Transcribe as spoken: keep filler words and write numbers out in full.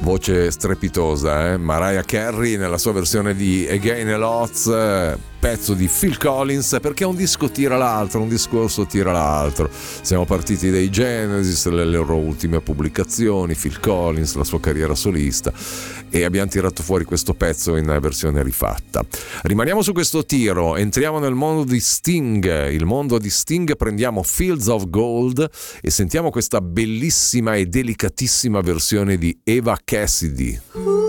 voce strepitosa, eh? Mariah Carey nella sua versione di Again a Lot, pezzo di Phil Collins, perché un disco tira l'altro, un discorso tira l'altro. Siamo partiti dai Genesis, le loro ultime pubblicazioni, Phil Collins, la sua carriera solista, e abbiamo tirato fuori questo pezzo in versione rifatta. Rimaniamo su questo tiro, entriamo nel mondo di Sting, il mondo di Sting, prendiamo Fields of Gold e sentiamo questa bellissima e delicatissima versione di Eva Cassidy.